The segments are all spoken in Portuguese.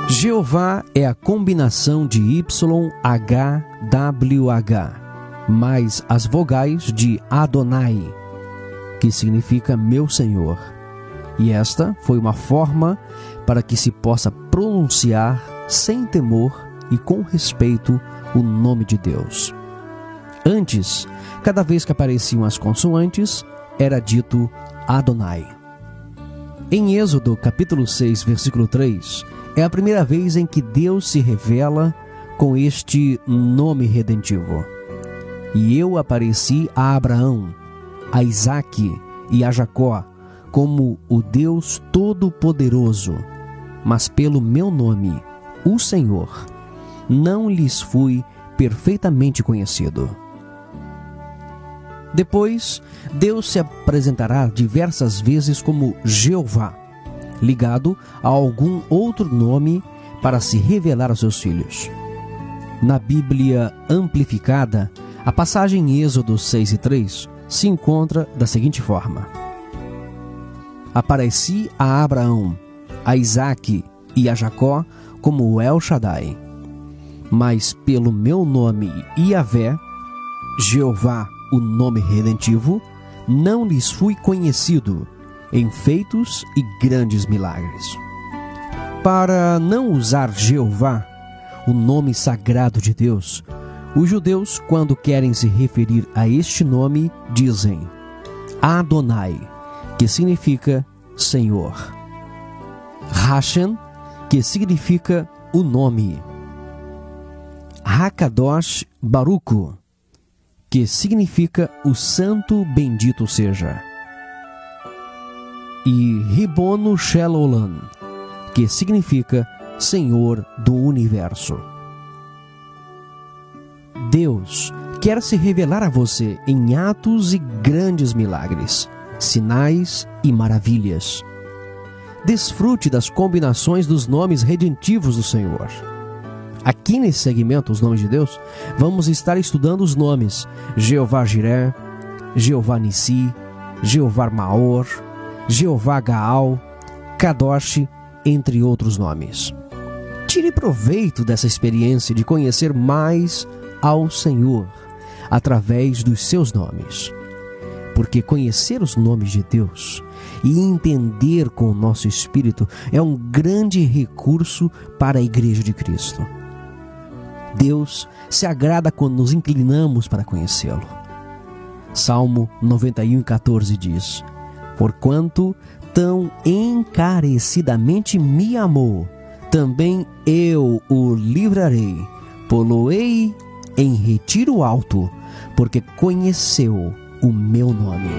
Jeová é a combinação de YHWH mais as vogais de Adonai, que significa meu Senhor. E esta foi uma forma para que se possa pronunciar sem temor e com respeito o nome de Deus. Antes, cada vez que apareciam as consoantes, era dito Adonai. Em Êxodo capítulo 6, versículo 3, é a primeira vez em que Deus se revela com este nome redentivo. E eu apareci a Abraão, a Isaque e a Jacó como o Deus Todo-Poderoso, mas pelo meu nome, o Senhor, não lhes fui perfeitamente conhecido. Depois, Deus se apresentará diversas vezes como Jeová, ligado a algum outro nome para se revelar aos seus filhos. Na Bíblia Amplificada, a passagem em Êxodo 6 e 3 se encontra da seguinte forma: Apareci a Abraão, a Isaque e a Jacó como El Shaddai, mas pelo meu nome Yahvé, Jeová, o nome redentivo, não lhes fui conhecido em feitos e grandes milagres. Para não usar Jeová, o nome sagrado de Deus, os judeus, quando querem se referir a este nome, dizem Adonai, que significa Senhor, Hashem, que significa o nome, Hakadosh Baruch, que significa o santo bendito seja, e Ribono Shel Olam, que significa Senhor do Universo. Deus quer se revelar a você em atos e grandes milagres, sinais e maravilhas. Desfrute das combinações dos nomes redentivos do Senhor. Aqui nesse segmento, os nomes de Deus, vamos estar estudando os nomes Jeová Jiré, Jeová Nissi, Jeová Maor, Jeová Gaal, Kadosh, entre outros nomes. Tire proveito dessa experiência de conhecer mais ao Senhor através dos seus nomes. Porque conhecer os nomes de Deus e entender com o nosso espírito é um grande recurso para a Igreja de Cristo. Deus se agrada quando nos inclinamos para conhecê-lo. Salmo 91:14 diz: Porquanto tão encarecidamente me amou, também eu o livrarei, poloei em retiro alto, porque conheceu o meu nome.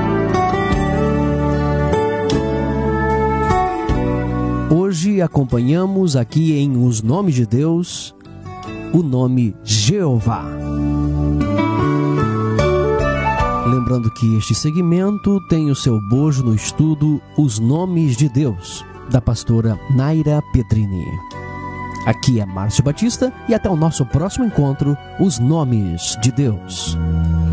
Hoje acompanhamos aqui em Os Nomes de Deus o nome Jeová. Lembrando que este segmento tem o seu bojo no estudo Os Nomes de Deus, da pastora Naira Petrini. Aqui é Márcio Batista e até o nosso próximo encontro, Os Nomes de Deus.